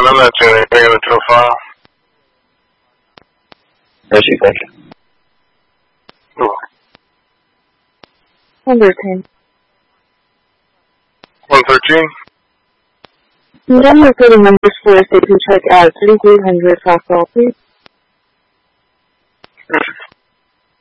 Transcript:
I'm not doing anything with the file. Proceed, thank you. Number 10. 113. Number for the numbers for station check out 3300 South Hall, please. Perfect.